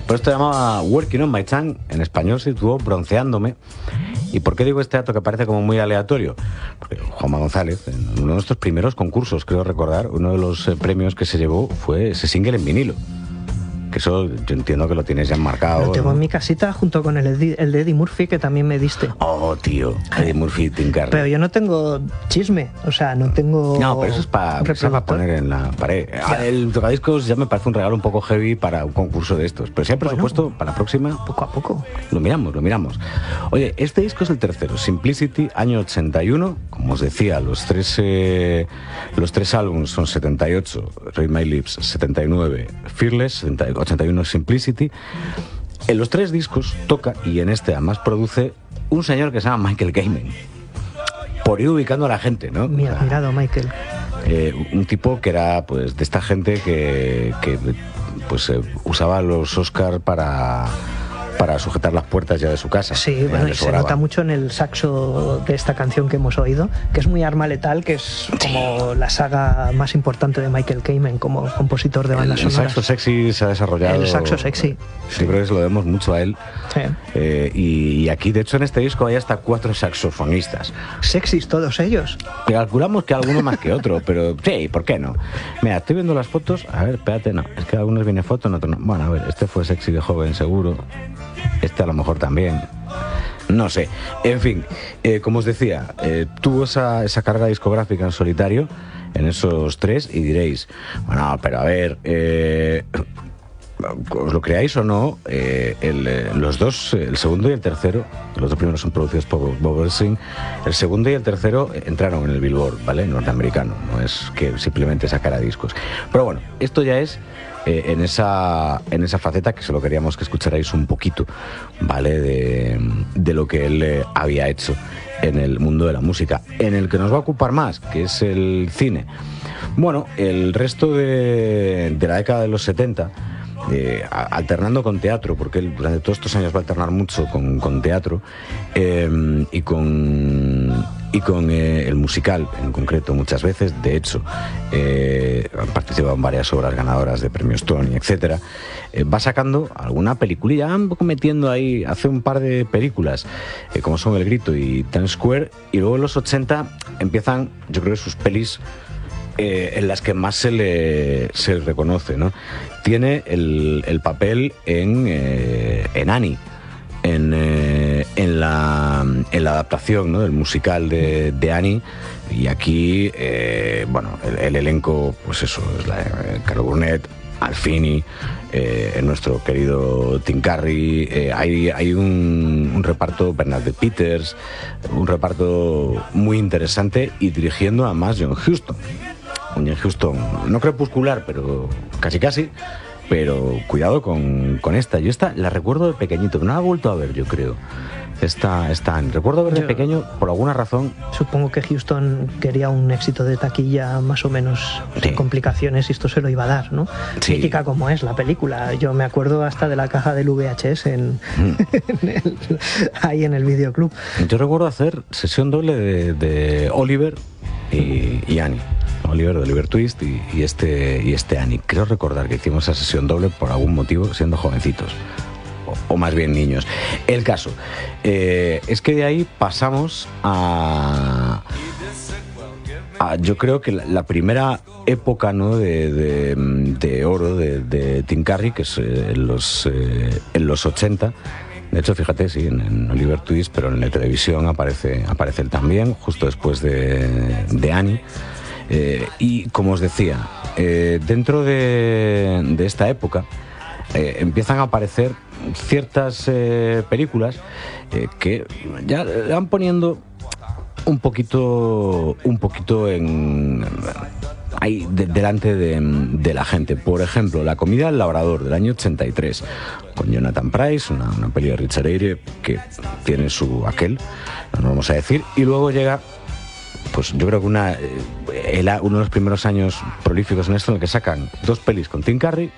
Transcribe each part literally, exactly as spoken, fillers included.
Por esto llamaba Working on My Tongue, en español se tituló Bronceándome. ¿Y por qué digo este dato que parece como muy aleatorio? Porque Juanma González, en uno de nuestros primeros concursos, creo recordar, uno de los eh, premios que se llevó fue ese single en vinilo. Que eso yo entiendo que lo tienes ya enmarcado. Lo tengo ¿no? en mi casita junto con el, Eddie, el de Eddie Murphy, que también me diste. Oh, tío, Eddie Murphy, Tim Curry. Pero yo no tengo chisme, o sea, no tengo... No, pero eso es para pa poner en la pared. Ya. El tocadiscos ya me parece un regalo un poco heavy para un concurso de estos. Pero si hay presupuesto, bueno, para la próxima... Poco a poco. Lo miramos, lo miramos. Oye, este disco es el tercero, Simplicity, año ochenta y uno. Como os decía, los tres, eh, los tres álbumes son setenta y ocho, Read My Lips, setenta y nueve, Fearless, ochenta y uno, Simplicity. En los tres discos toca, y en este además produce, un señor que se llama Michael Kamen. Por ir ubicando a la gente, ¿no? Mi admirado Michael. Eh, un tipo que era pues de esta gente que, que pues eh, usaba los Oscar para... para sujetar las puertas ya de su casa. Sí, bueno, y se nota mucho en el saxo de esta canción que hemos oído, que es muy Arma Letal, que es como sí. la saga más importante de Michael Kamen como compositor de bandas el, sonoras. El saxo sexy se ha desarrollado... El saxo sexy. Sí, creo que se lo debemos mucho a él. Sí. Eh, y, y aquí, de hecho, en este disco hay hasta cuatro saxofonistas. Sexys todos ellos. Calculamos que alguno más que otro, pero sí, ¿por qué no? Mira, estoy viendo las fotos. A ver, espérate, no. Es que algunos viene foto, en otros no. Bueno, a ver, este fue sexy de joven, seguro. Este a lo mejor también. No sé. En fin, eh, como os decía, eh, tuvo esa, esa carrera discográfica en solitario en esos tres y diréis, bueno, pero a ver, eh, os lo creáis o no, eh, el, eh, los dos, el segundo y el tercero, los dos primeros son producidos por Bob Ezrin, el segundo y el tercero entraron en el Billboard, ¿vale? Norteamericano, no es que simplemente sacara discos. Pero bueno, esto ya es eh, en esa en esa faceta que solo queríamos que escucharais un poquito, ¿vale? De, de lo que él eh, había hecho en el mundo de la música, en el que nos va a ocupar más, que es el cine. Bueno, el resto de, de la década de los setenta, Eh, alternando con teatro, porque él durante todos estos años va a alternar mucho con, con teatro eh, y con y con eh, el musical en concreto muchas veces. De hecho, eh, ha participado en varias obras ganadoras de premios Tony, etcétera. Eh, va sacando alguna peliculilla, un poco metiendo ahí, hace un par de películas eh, como son El Grito y Times Square, y luego en los ochenta empiezan, yo creo que sus pelis Eh, en las que más se le, se le reconoce, ¿no? Tiene el, el papel en, eh, en Annie, en, eh, en, la, en la adaptación, ¿no? del musical de, de Annie, y aquí, eh, bueno, el, el elenco, pues eso, es la, eh, Carol Burnett, Al Finney, eh, nuestro querido Tim Curry, eh, hay, hay un, un reparto, Bernadette Peters, un reparto muy interesante, y dirigiendo a más John Huston. John Huston, no crepuscular, pero casi casi, pero cuidado con, con esta. Yo esta la recuerdo de pequeñito, no la he vuelto a ver, yo creo. Esta, esta, recuerdo ver de yo, pequeño, por alguna razón. Supongo que Huston quería un éxito de taquilla más o menos sí. sin complicaciones, y esto se lo iba a dar, ¿no? Sí. Mítica como es la película. Yo me acuerdo hasta de la caja del V H S en, mm. en el, ahí en el videoclub. Yo recuerdo hacer sesión doble de, de Oliver y, y Annie. Oliver de Oliver Twist y, y este y este Annie. Creo recordar que hicimos esa sesión doble por algún motivo, siendo jovencitos, o, o más bien niños. El caso eh, es que de ahí pasamos a, a yo creo que la, la primera época, ¿no? de, de, de oro de, de Tim Curry, que es eh, en los eh, en los ochenta. De hecho, fíjate, sí, en, en Oliver Twist, pero en la televisión aparece aparece él también, justo después de, de Annie. Eh, y como os decía, eh, dentro de, de esta época eh, empiezan a aparecer ciertas eh, películas eh, que ya le van poniendo un poquito, un poquito en ahí de, delante de, de la gente. Por ejemplo, La comida del labrador, del año ochenta y tres, con Jonathan Pryce, una, una peli de Richard Eyre que tiene su aquel, no lo vamos a decir, y luego llega, pues yo creo que una, el, uno de los primeros años prolíficos en esto, en el que sacan dos pelis con Tim Curry,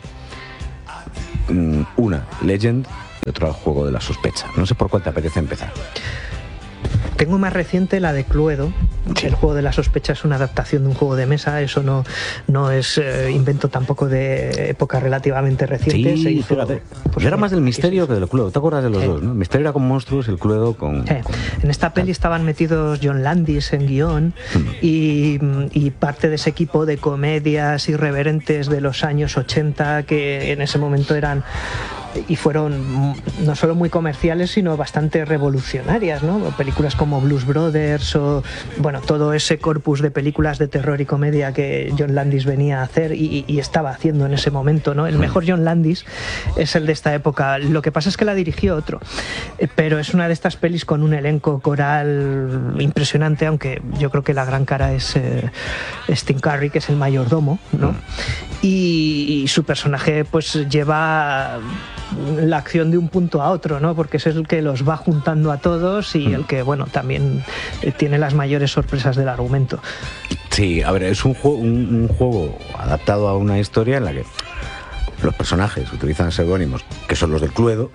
una Legend y otra El juego de la sospecha. No sé por cuál te apetece empezar. Tengo más reciente la de Cluedo, Sí. El juego de la sospecha es una adaptación de un juego de mesa, eso no, no es eh, invento tampoco de época relativamente reciente. Sí, se hizo, fíjate. Pues era más del misterio que del Cluedo. ¿Te acuerdas de los sí. dos? ¿No? El misterio era con monstruos y el Cluedo con... Sí. con... En esta peli estaban metidos John Landis en guión hmm. y, y parte de ese equipo de comedias irreverentes de los años ochenta que en ese momento eran y fueron no solo muy comerciales sino bastante revolucionarias, ¿no? Películas como Blues Brothers o bueno, todo ese corpus de películas de terror y comedia que John Landis venía a hacer y, y estaba haciendo en ese momento, ¿no? El mejor John Landis es el de esta época. Lo que pasa es que la dirigió otro, pero es una de estas pelis con un elenco coral impresionante, aunque yo creo que la gran cara es eh, Tim Curry, que es el mayordomo, ¿no? Y, y su personaje pues lleva la acción de un punto a otro, ¿no? Porque es el que los va juntando a todos y el que, bueno, también tiene las mayores sorpresas del argumento. Sí, a ver, es un juego, un, un juego adaptado a una historia en la que los personajes utilizan seudónimos que son los del Cluedo.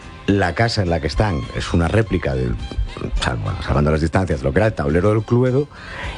La casa en la que están es una réplica del, o sea, bueno, salvando las distancias, lo que era el tablero del Cluedo,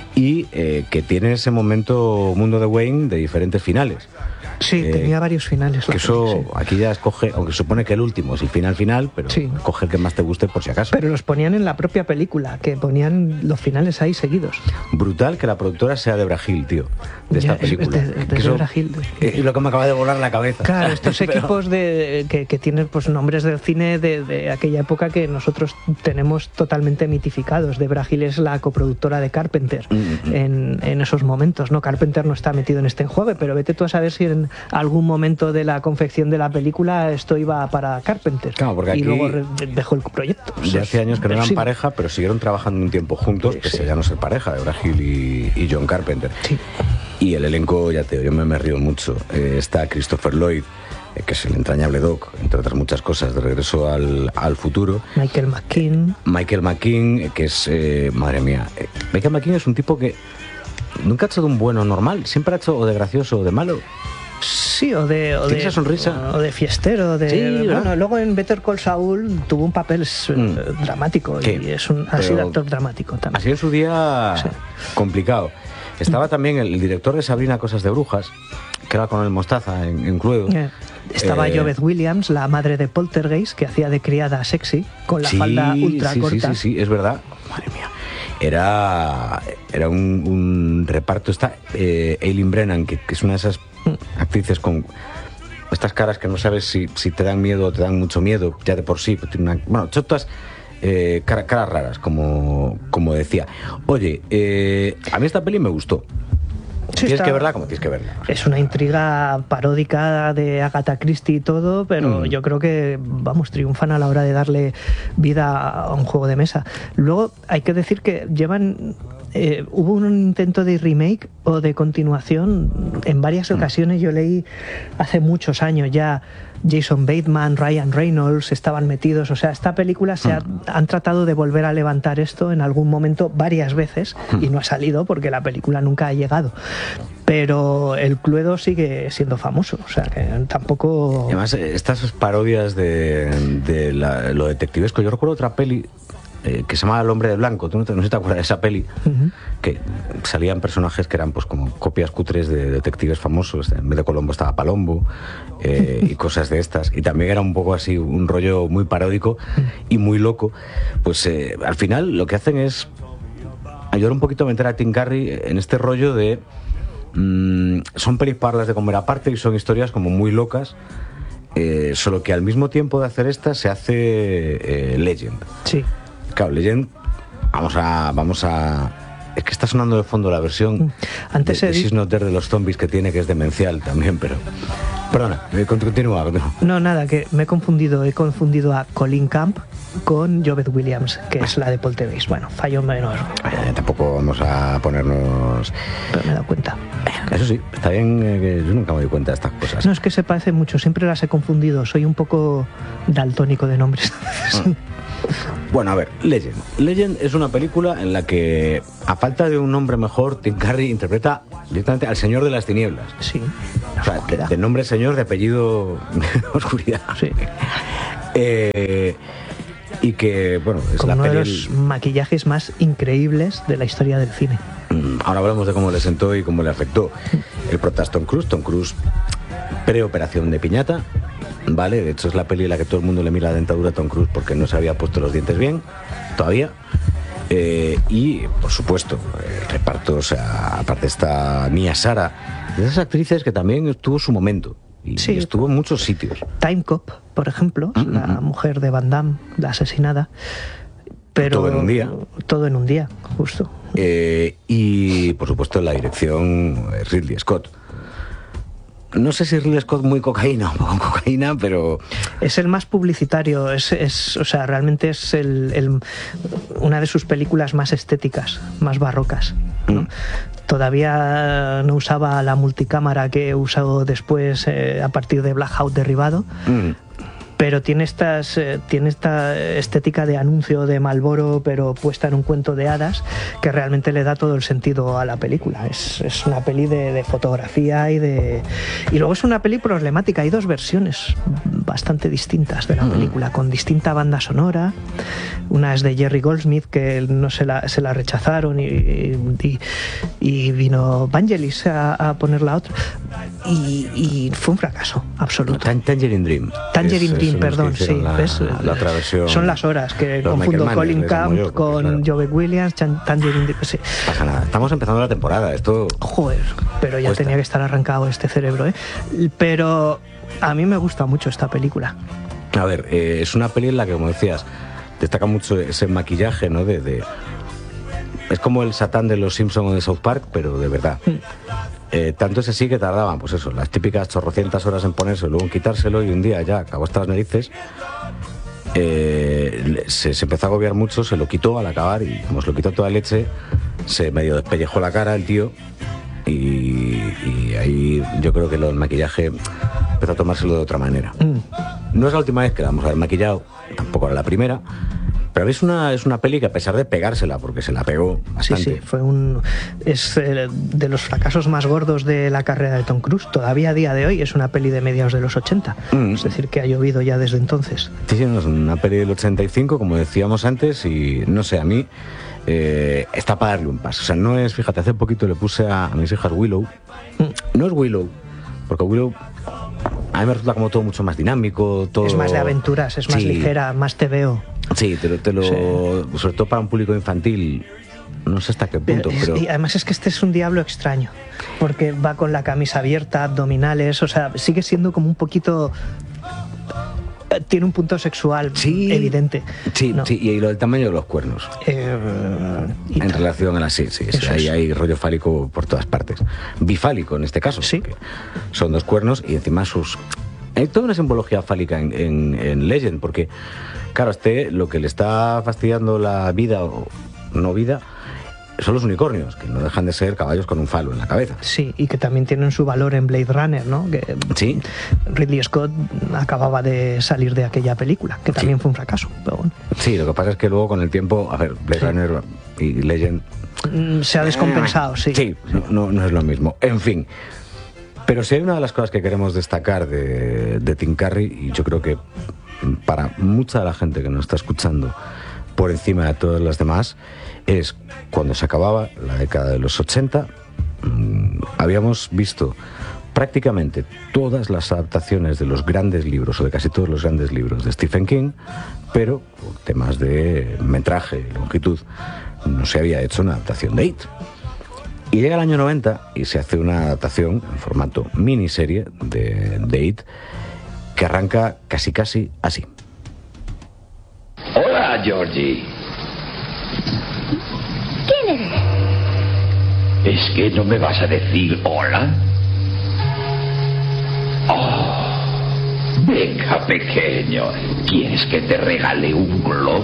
y eh, que tiene ese momento Mundo de Wayne de diferentes finales. Sí, eh, tenía varios finales. Que eso peli, sí. Aquí ya escoge, aunque se supone que el último es el final final, pero sí. Coge el que más te guste por si acaso. Pero los ponían en la propia película, que ponían los finales ahí seguidos. Brutal que la productora sea Debra Hill, tío, de ya, esta película. De, de, de eso, Debra Hill. Es lo que me acaba de volar la cabeza. Claro, estos pero... equipos de, que, que tienen pues nombres del cine de, de aquella época que nosotros tenemos totalmente mitificados. Debra Hill es la coproductora de Carpenter mm-hmm. en, en esos momentos, ¿no? Carpenter no está metido en este enjuague, pero vete tú a saber si en algún momento de la confección de la película esto iba para Carpenter. Claro, porque aquí y luego re- dejó el proyecto. Ya hace años que no eran pareja, pero siguieron trabajando un tiempo juntos, sí, pese sí. a ya no ser pareja, Debra Hill y, y John Carpenter. Sí. Y el elenco, ya te digo, yo me, me río mucho. Eh, está Christopher Lloyd, eh, que es el entrañable Doc, entre otras muchas cosas, de Regreso al, al Futuro. Michael McKean. Michael McKean, eh, que es, eh, madre mía, eh, Michael McKean es un tipo que nunca ha hecho de un bueno normal, siempre ha hecho o de gracioso o de malo. Sí, o de, o ¿Tiene de esa sonrisa? O de fiestero. De, sí, bueno, luego en Better Call Saul tuvo un papel mm. dramático ¿Qué? y es un ha sido actor dramático también. Así en su día sí. complicado. Estaba también el, el director de Sabrina, Cosas de Brujas, que era con el Mostaza en, en Cluedo. Eh, estaba eh, Joveth Williams, la madre de Poltergeist, que hacía de criada sexy, con la sí, falda ultra sí, corta. Sí, sí, sí, es verdad. Madre mía. Era, era un, un reparto. Está eh, Aileen Brennan, que, que es una de esas actrices con estas caras que no sabes si, si te dan miedo o te dan mucho miedo, ya de por sí. Tiene una, bueno, chotas, eh, cara, caras raras, como, como decía. Oye, eh, a mí esta peli me gustó. Sí, tienes está, que verla como tienes que verla. Es una intriga paródica de Agatha Christie y todo, pero mm. yo creo que, vamos, triunfan a la hora de darle vida a un juego de mesa. Luego hay que decir que llevan... Eh, hubo un intento de remake o de continuación en varias ocasiones. Yo leí hace muchos años ya Jason Bateman, Ryan Reynolds estaban metidos. O sea, esta película se ha, han tratado de volver a levantar esto en algún momento varias veces y no ha salido porque la película nunca ha llegado. Pero el Cluedo sigue siendo famoso, o sea que tampoco... Además, estas parodias de, de la, lo detectivesco, yo recuerdo otra peli eh, que se llamaba El hombre de blanco, tú no, te, no sé si te acuerdas de esa peli, uh-huh. que salían personajes que eran pues como copias cutres de detectives famosos, en vez de Colombo estaba Palombo, eh, y cosas de estas, y también era un poco así, un rollo muy paródico y muy loco. Pues eh, al final lo que hacen es ayudar un poquito a meter a Tim Curry en este rollo de mmm, son pelis parlas de comer aparte y son historias como muy locas, eh, solo que al mismo tiempo de hacer estas se hace eh, Legend. Sí. Claro, Legend, vamos a, vamos a... Es que está sonando de fondo la versión Antes de, de di... She's Not There de los zombies que tiene, que es demencial también, pero... Perdona, continúa, continúa. No, nada, que me he confundido, he confundido a Colin Camp con Joveth Williams, que es la de Poltergeist. Bueno, fallo menor. Eh, tampoco vamos a ponernos... Pero me he dado cuenta. Eso sí, está bien, eh, que yo nunca me doy cuenta de estas cosas. No, es que se parecen mucho, siempre las he confundido. Soy un poco daltónico de nombres. Mm. Bueno, a ver, Legend. Legend es una película en la que, a falta de un nombre mejor, Tim Curry interpreta directamente al Señor de las Tinieblas. Sí. O sea, de, de nombre señor, de apellido oscuridad. Sí. Eh, y que, bueno, es Con la uno peli... de los maquillajes más increíbles de la historia del cine. Ahora hablamos de cómo le sentó y cómo le afectó. El prota es Tom Cruise, Tom Cruise pre-operación de piñata, ¿vale? De hecho es la peli en la que todo el mundo le mira la dentadura a Tom Cruise porque no se había puesto los dientes bien, todavía. Eh, y, por supuesto, el reparto, o sea, aparte está Mia Sara, de esas actrices que también tuvo su momento. Y sí, estuvo en muchos sitios. Time Cop, por ejemplo, mm-hmm. la mujer de Van Damme, la asesinada. Pero todo en un día. Todo en un día, justo. Eh, y, por supuesto, la dirección Ridley Scott. No sé si Ridley Scott muy cocaína o poco cocaína, pero... Es el más publicitario, es, es, o sea, realmente es el, el, una de sus películas más estéticas, más barrocas, ¿no? Mm. Todavía no usaba la multicámara que he usado después eh, a partir de Blackout derribado. Mm. Pero tiene, estas, eh, tiene esta estética de anuncio de Marlboro, pero puesta en un cuento de hadas, que realmente le da todo el sentido a la película. Es, es una peli de, de fotografía y de... Y luego es una peli problemática. Hay dos versiones bastante distintas de la película, con distinta banda sonora. Una es de Jerry Goldsmith, que no se la, se la rechazaron, y, y, y vino Vangelis a, a poner la otra. Y, y fue un fracaso absoluto. Tangerine Dream. Tangerine Dream. Perdón, sí, la, ¿ves? La otra versión, son las horas que confundo Colin Camp yo, con claro. Joe Williams, Tangerine Dream. Sí. No pasa nada, estamos empezando la temporada, esto... Joder, pero ya cuesta. Tenía que estar arrancado este cerebro, ¿eh? Pero a mí me gusta mucho esta película. A ver, eh, es una peli en la que, como decías, destaca mucho ese maquillaje, ¿no? De, de... Es como el Satán de los Simpsons o de South Park, pero de verdad. Mm. Eh, tanto es así que tardaban, pues eso, las típicas chorrocientas horas en ponérselo, luego en quitárselo, y un día ya acabó hasta las narices. Eh, se, se empezó a agobiar mucho, se lo quitó al acabar, y como se lo quitó toda leche, se medio despellejó la cara el tío, y, y ahí yo creo que lo del maquillaje empezó a tomárselo de otra manera. Mm. No es la última vez que la vamos a ver maquillado, tampoco era la primera. Pero es una, es una peli que, a pesar de pegársela, porque se la pegó bastante... Sí, sí, fue un... es eh, de los fracasos más gordos de la carrera de Tom Cruise. Todavía a día de hoy es una peli de mediados de los ochenta. Mm. Es decir, que ha llovido ya desde entonces. Sí, sí, no, es una peli del ochenta y cinco, como decíamos antes, y no sé, a mí eh, está para darle un paso. O sea, no es... Fíjate, hace poquito le puse a, a mis hijas Willow. Mm. No es Willow, porque Willow... A mí me resulta como todo mucho más dinámico, todo... Es más de aventuras, es más sí. ligera, más te veo. Sí, te lo, te lo sí. sobre todo para un público infantil, no sé hasta qué punto. Pero, pero... Y además es que este es un diablo extraño, porque va con la camisa abierta, abdominales, o sea, sigue siendo como un poquito... Tiene un punto sexual sí, evidente. Sí, ¿no? sí, y lo del tamaño de los cuernos. Eh, en relación a la... Sí, sí, sí hay, hay rollo fálico por todas partes. Bifálico en este caso. Sí. Son dos cuernos y encima sus... Hay toda una simbología fálica en, en, en Legend, porque, claro, este lo que le está fastidiando la vida o no vida son los unicornios, que no dejan de ser caballos con un falo en la cabeza. Sí, y que también tienen su valor en Blade Runner, ¿no? Que sí. Ridley Scott acababa de salir de aquella película, que también sí. fue un fracaso, pero bueno. Sí, lo que pasa es que luego con el tiempo, a ver, Blade sí. Runner y Legend... Se ha descompensado, sí. Sí, no, no es lo mismo. En fin... Pero si hay una de las cosas que queremos destacar de, de Tim Curry, y yo creo que para mucha de la gente que nos está escuchando por encima de todas las demás, es cuando se acababa la década de los ochenta, mmm, habíamos visto prácticamente todas las adaptaciones de los grandes libros, o de casi todos los grandes libros de Stephen King, pero por temas de metraje y longitud no se había hecho una adaptación de It. Y llega el año noventa y se hace una adaptación en formato miniserie de, de It, que arranca casi casi así. Hola, Georgie. ¿Quién eres? ¿Es que no me vas a decir hola? Oh, venga, pequeño. ¿Quieres que te regale un globo?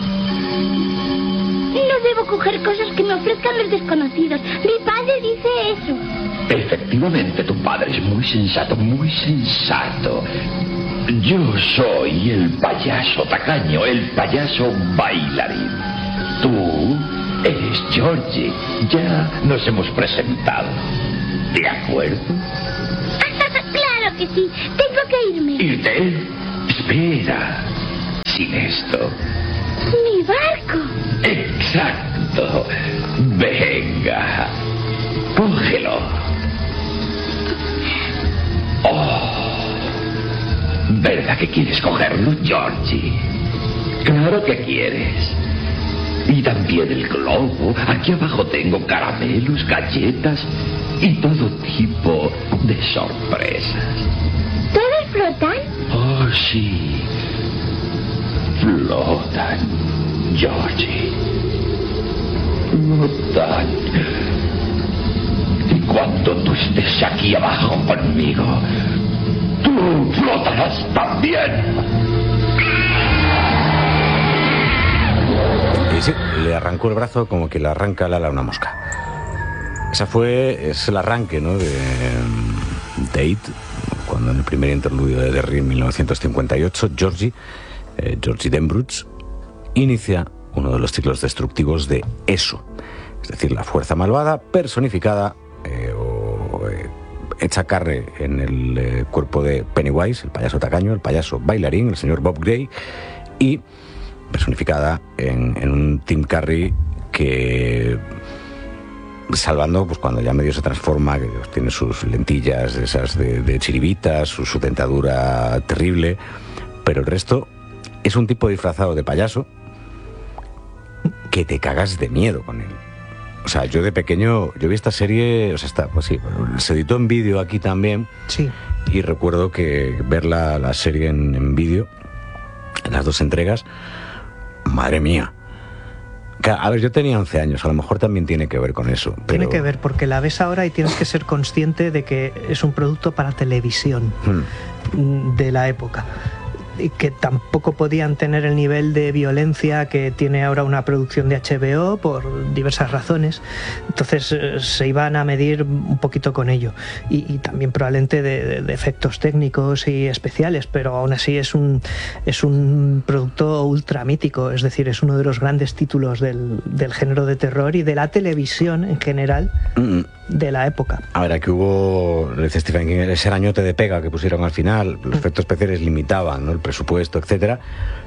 No debo coger cosas que me ofrezcan los desconocidos. Mi padre dice eso. Efectivamente, tu padre es muy sensato, muy sensato. Yo soy el payaso tacaño, el payaso bailarín. Tú eres Georgie. Ya nos hemos presentado. ¿De acuerdo? Claro que sí. Tengo que irme. ¿Irte? Espera. sin esto. ¡Mi barco! Exacto. Venga. Cógelo. Oh. ¿Verdad que quieres cogerlo, Georgie? Claro que quieres. Y también el globo. Aquí abajo tengo caramelos, galletas y todo tipo de sorpresas. ¿Todos flotan? Oh, sí. Flotan, Georgie. Flotan. Y cuando tú estés aquí abajo conmigo, tú flotarás también. Y sí, le arrancó el brazo como que le arranca el ala a una mosca. Esa fue, es el arranque, ¿no?, de Date, cuando en el primer interludio de Derry en mil novecientos cincuenta y ocho, Georgie, eh, Georgie Denbrough, inicia uno de los ciclos destructivos de eso, es decir, la fuerza malvada personificada eh, o eh, hecha carne en el eh, cuerpo de Pennywise, el payaso tacaño, el payaso bailarín, el señor Bob Gray, y personificada en, en un Tim Curry que, salvando pues cuando ya medio se transforma, que tiene sus lentillas esas de, de chiribitas, su, su dentadura terrible, pero el resto es un tipo disfrazado de payaso que te cagas de miedo con él. O sea, yo de pequeño, yo vi esta serie, o sea, está, pues sí, se editó en vídeo aquí también. Sí. Y recuerdo que ver la, la serie en, en vídeo, en las dos entregas, madre mía. A ver, yo tenía once años, a lo mejor también tiene que ver con eso. Pero... Tiene que ver, porque la ves ahora y tienes que ser consciente de que es un producto para televisión hmm. de la época. Y que tampoco podían tener el nivel de violencia que tiene ahora una producción de H B O por diversas razones. Entonces eh, se iban a medir un poquito con ello. Y, y también probablemente de, de, de efectos técnicos y especiales, pero aún así es un, es un producto ultra mítico. Es decir, es uno de los grandes títulos del, del género de terror y de la televisión en general mm. de la época. A ver, aquí hubo, le dice Stephen King, ese arañote de pega que pusieron al final, los mm. efectos especiales limitaban, ¿no?, el presupuesto, etcétera,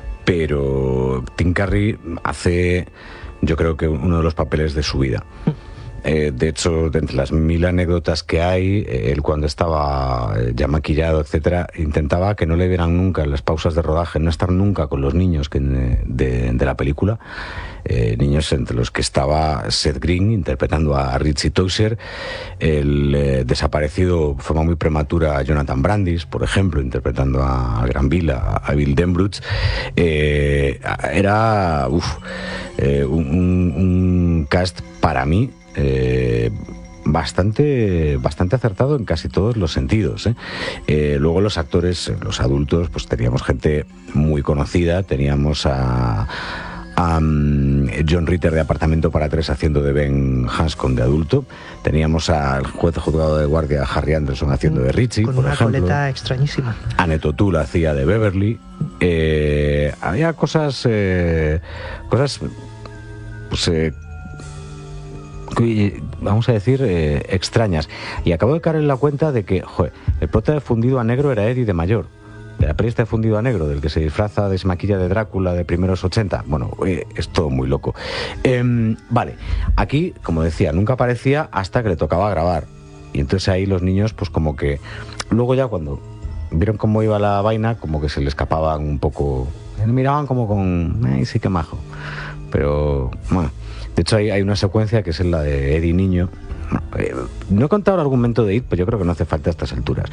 pero Tim Curry hace, yo creo que uno de los papeles de su vida. Eh, de hecho, de entre las mil anécdotas que hay, eh, él cuando estaba eh, ya maquillado, etcétera, intentaba que no le vieran nunca en las pausas de rodaje, no estar nunca con los niños que, de, de la película, eh, niños entre los que estaba Seth Green interpretando a Richie Tozier, el eh, desaparecido de forma muy prematura Jonathan Brandis, por ejemplo, interpretando a, a Granville, a, a Bill Denbrough. Eh, era uf, eh, un, un, un cast para mí Eh, bastante bastante acertado en casi todos los sentidos, ¿eh? Eh, luego los actores, los adultos, pues teníamos gente muy conocida, teníamos a, a um, John Ritter de Apartamento para Tres haciendo de Ben Hanscom de adulto, teníamos al juez juzgado de guardia Harry Anderson haciendo de Richie, con por una ejemplo. Coleta extrañísima. Annette O'Toole hacía de Beverly. Eh, había cosas eh, cosas pues eh, vamos a decir, eh, extrañas. Y acabo de caer en la cuenta de que, joder, el prota de Fundido a Negro era Eddie de mayor. De la peli de Fundido a Negro, del que se disfraza, desmaquilla de Drácula de primeros ochenta. Bueno, eh, es todo muy loco. Eh, vale, aquí, como decía, nunca aparecía hasta que le tocaba grabar. Y entonces ahí los niños, pues como que... Luego ya cuando vieron cómo iba la vaina, como que se le escapaban un poco... Miraban como con... Ay, sí que majo. Pero, bueno... De hecho, hay, hay una secuencia que es la de Eddie niño. No, eh, no he contado el argumento de It, pero yo creo que no hace falta a estas alturas.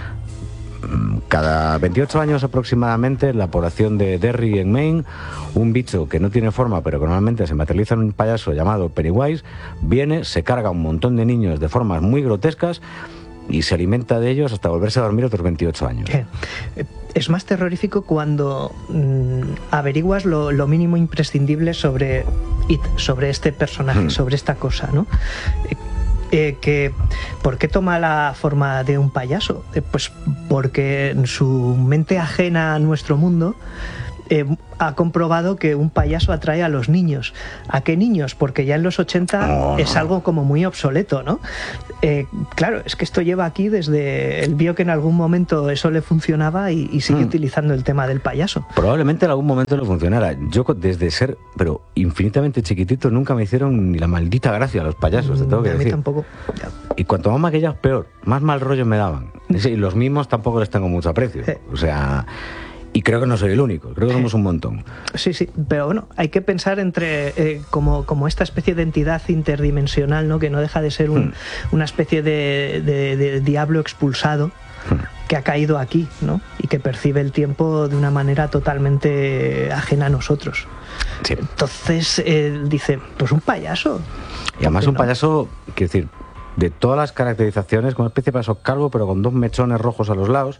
Cada veintiocho años aproximadamente, en la población de Derry, en Maine, un bicho que no tiene forma, pero que normalmente se materializa en un payaso llamado Pennywise, viene, se carga un montón de niños de formas muy grotescas y se alimenta de ellos hasta volverse a dormir otros veintiocho años. ¿Qué? Es más terrorífico cuando mmm, averiguas lo, lo mínimo imprescindible sobre It, sobre este personaje, hmm. sobre esta cosa, ¿no? Eh, eh, que, ¿por qué toma la forma de un payaso? Eh, pues porque en su mente ajena a nuestro mundo eh, ha comprobado que un payaso atrae a los niños. ¿A qué niños? Porque ya en los ochenta oh, es no. algo como muy obsoleto, ¿no? Eh, claro, es que esto lleva aquí desde... Él vio que en algún momento eso le funcionaba y, y sigue mm. utilizando el tema del payaso. Probablemente en algún momento le funcionara. Yo desde ser, pero infinitamente chiquitito, nunca me hicieron ni la maldita gracia a los payasos, te tengo que a mí decir. Tampoco. Ya. Y cuanto más maquillados, peor. Más mal rollo me daban. Y los mismos tampoco les tengo mucho aprecio. Sí. O sea... Y creo que no soy el único, creo que somos un montón. Sí, sí, pero bueno, hay que pensar entre eh, como, como esta especie de entidad interdimensional, ¿no? Que no deja de ser un, hmm. una especie de, de, de diablo expulsado hmm. que ha caído aquí, ¿no? Y que percibe el tiempo de una manera totalmente ajena a nosotros. Sí. Entonces él dice, pues un payaso. Y además un no? payaso, quiero decir, de todas las caracterizaciones, como una especie de payaso calvo, pero con dos mechones rojos a los lados.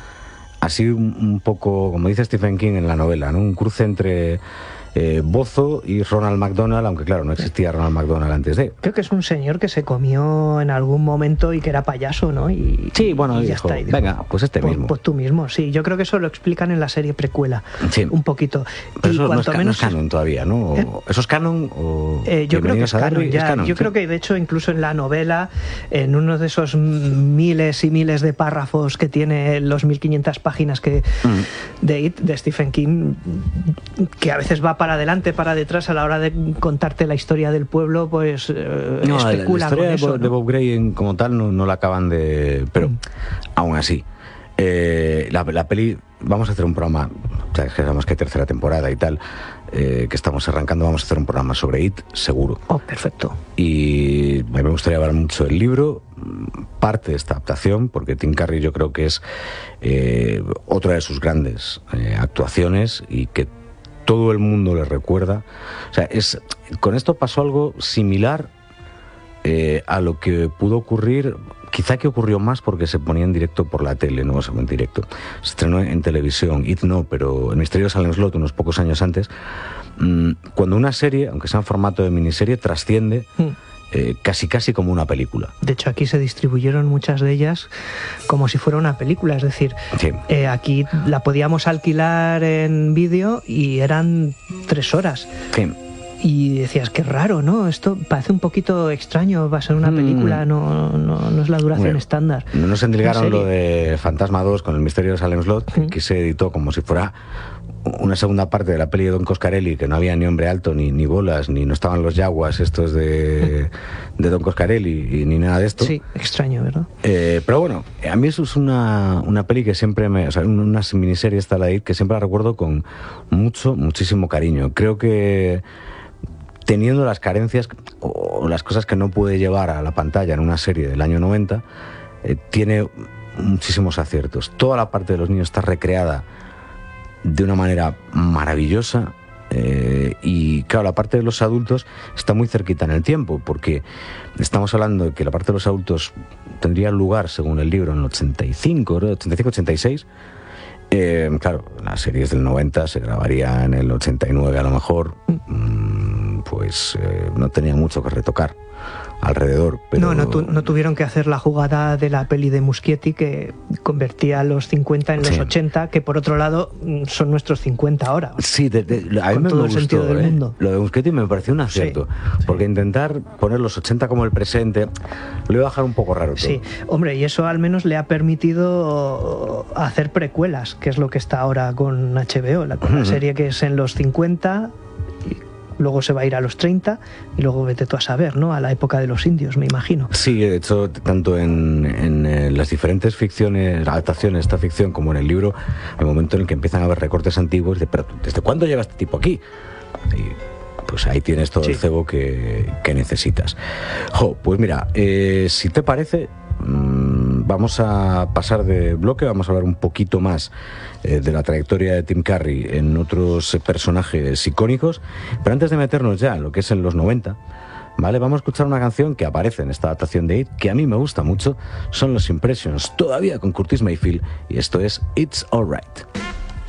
Así un, un poco, como dice Stephen King en la novela, ¿no? Un cruce entre eh, Bozo y Ronald McDonald, aunque claro, no existía Ronald McDonald antes de... Creo que es un señor que se comió en algún momento y que era payaso, ¿no? Y, sí, bueno, y ya dijo, está. Y dijo, venga, pues este pues, mismo. Pues tú mismo, sí. Yo creo que eso lo explican en la serie precuela, sí. un poquito. Pero y eso no es, menos no es canon todavía, ¿no? O, ¿eh? ¿Eso es canon? O eh, yo creo que es canon, ya. Es canon, yo sí. creo que, de hecho, incluso en la novela, en uno de esos miles y miles de párrafos que tiene los mil quinientas páginas que mm. de It, de Stephen King, que a veces va para adelante, para detrás, a la hora de contarte la historia del pueblo, pues eh, no, especula la historia con eso, de, ¿no? de Bob Gray en, como tal no, no la acaban de... Pero mm. aún así, eh, la, la peli... Vamos a hacer un programa, o sea, que sabemos que hay tercera temporada y tal, eh, que estamos arrancando, vamos a hacer un programa sobre It, seguro. Oh, perfecto. Y a mí me gustaría hablar mucho del libro, parte de esta adaptación, porque Tim Curry yo creo que es eh, otra de sus grandes eh, actuaciones y que todo el mundo le recuerda. O sea, es, con esto pasó algo similar eh, a lo que pudo ocurrir, quizá que ocurrió más porque se ponía en directo por la tele, no se en directo. Se estrenó en televisión, It no, pero El misterio de Salem Slot unos pocos años antes, mmm, cuando una serie, aunque sea en formato de miniserie, trasciende mm. eh, casi casi como una película. De hecho, aquí se distribuyeron muchas de ellas como si fuera una película, es decir, sí. eh, aquí la podíamos alquilar en vídeo y eran tres horas. Sí. Y decías, qué raro, ¿no? Esto parece un poquito extraño, va a ser una película, mm. no, no, no es la duración bueno, estándar. No nos endilgaron lo de Fantasma dos con El misterio de Salem Slot, mm. que se editó como si fuera una segunda parte de la peli de Don Coscarelli, que no había ni hombre alto, ni, ni bolas, ni no estaban los yaguas estos de, de Don Coscarelli, y ni nada de esto. Sí, extraño, ¿verdad? Eh, pero bueno, a mí eso es una, una peli que siempre me... O sea, una miniserie esta la que siempre la recuerdo con mucho, muchísimo cariño. Creo que teniendo las carencias o las cosas que no puede llevar a la pantalla en una serie del año noventa, eh, tiene muchísimos aciertos. Toda la parte de los niños está recreada de una manera maravillosa eh, y claro, la parte de los adultos está muy cerquita en el tiempo, porque estamos hablando de que la parte de los adultos tendría lugar, según el libro, en el ochenta y cinco, ochenta y cinco ochenta y seis. Eh, claro, las series del noventa se grabaría en el ochenta y nueve a lo mejor, mm, pues eh, no tenía mucho que retocar alrededor. Pero... No, no, tu, no tuvieron que hacer la jugada de la peli de Muschietti que convertía los cincuenta en los sí. ochenta, que por otro lado son nuestros cincuenta ahora. Sí, de, de, a mí me, todo me el gustó, sentido del ¿eh? mundo. Lo de Muschietti me pareció un acierto, sí. porque intentar poner los ochenta como el presente lo iba a dejar un poco raro todo. Sí, hombre, y eso al menos le ha permitido hacer precuelas, que es lo que está ahora con H B O, la, con la uh-huh. serie que es en los cincuenta, luego se va a ir a los treinta y luego vete tú a saber, ¿no? A la época de los indios, me imagino. Sí, de hecho, tanto en, en, en las diferentes ficciones, adaptaciones de esta ficción, como en el libro, hay un momento en el que empiezan a haber recortes antiguos de, pero ¿desde cuándo lleva este tipo aquí? Y pues ahí tienes todo sí. el cebo que, que necesitas. Jo, pues mira, eh, si te parece, mmm, vamos a pasar de bloque, vamos a hablar un poquito más eh, de la trayectoria de Tim Curry en otros eh, personajes icónicos, pero antes de meternos ya en lo que es en los noventa, ¿vale? Vamos a escuchar una canción que aparece en esta adaptación de It, que a mí me gusta mucho, son los Impressions, todavía con Curtis Mayfield, y esto es It's Alright.